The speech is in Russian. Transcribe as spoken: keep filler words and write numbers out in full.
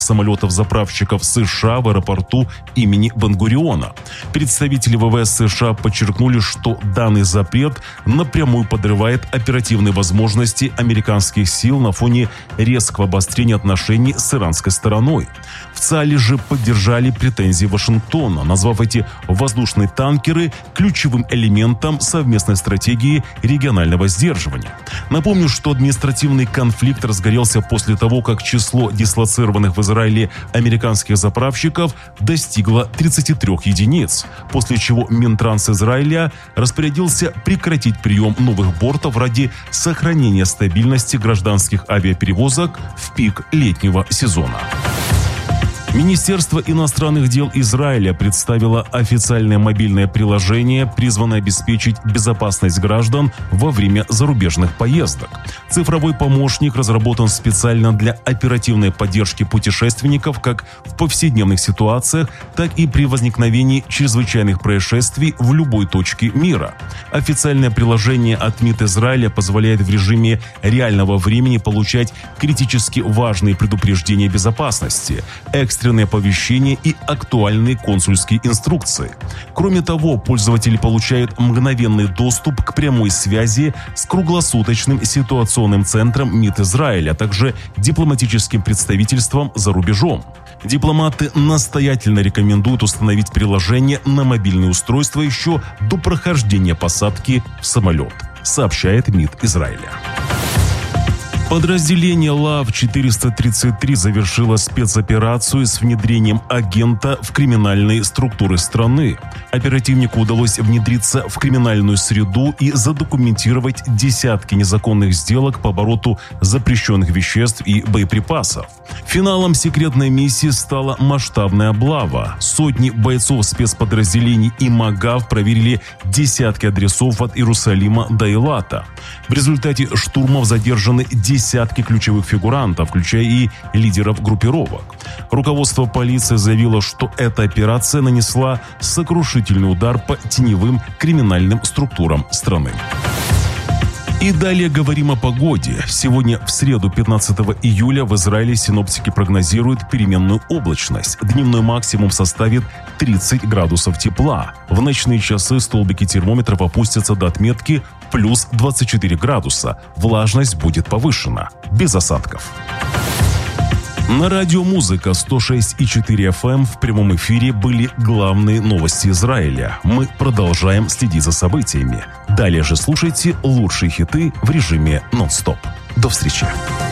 самолетов-заправщиков США в аэропорту имени Бен-Гуриона. Представители ВВС США подчеркнули, что данный запрет напрямую подрывает оперативные возможности американских сил на фоне резкого обострения отношений с иранской стороной. В ЦАЛе же поддержали претензии Вашингтона, назвав эти воздушные танкеры ключевым элементом совместной стратегии регионального сдерживания. Напомню, что административный конфликт разгорелся после того, как число дислоцированных в Израиле американских заправщиков достигло тридцати трёх единиц, после чего Минтранс Израиля распорядился прекратить прием новых бортов ради сохранения стабильности гражданских авиаперевозок в пик летнего сезона. Министерство иностранных дел Израиля представило официальное мобильное приложение, призванное обеспечить безопасность граждан во время зарубежных поездок. Цифровой помощник разработан специально для оперативной поддержки путешественников как в повседневных ситуациях, так и при возникновении чрезвычайных происшествий в любой точке мира. Официальное приложение от МИД Израиля позволяет в режиме реального времени получать критически важные предупреждения безопасности, экстренные оповещения и актуальные консульские инструкции. Кроме того, пользователи получают мгновенный доступ к прямой связи с круглосуточным ситуационным центром МИД Израиля, а также дипломатическим представительством за рубежом. Дипломаты настоятельно рекомендуют установить приложение на мобильное устройство еще до прохождения посадки в самолет, сообщает МИД Израиля. Подразделение Лав четыреста тридцать три завершило спецоперацию с внедрением агента в криминальные структуры страны. Оперативнику удалось внедриться в криминальную среду и задокументировать десятки незаконных сделок по обороту запрещенных веществ и боеприпасов. Финалом секретной миссии стала масштабная облава. Сотни бойцов спецподразделений и МАГАВ проверили десятки адресов от Иерусалима до Эйлата. В результате штурмов задержаны десятки ключевых фигурантов, включая и лидеров группировок. Руководство полиции заявило, что эта операция нанесла сокрушительный удар по теневым криминальным структурам страны. И далее говорим о погоде. Сегодня, в среду, пятнадцатого июля, в Израиле синоптики прогнозируют переменную облачность. Дневной максимум составит тридцать градусов тепла. В ночные часы столбики термометров опустятся до отметки плюс двадцать четыре градуса. Влажность будет повышена. Без осадков. На радио «Музыка» сто шесть и четыре эф эм в прямом эфире были главные новости Израиля. Мы продолжаем следить за событиями. Далее же слушайте лучшие хиты в режиме нон-стоп. До встречи.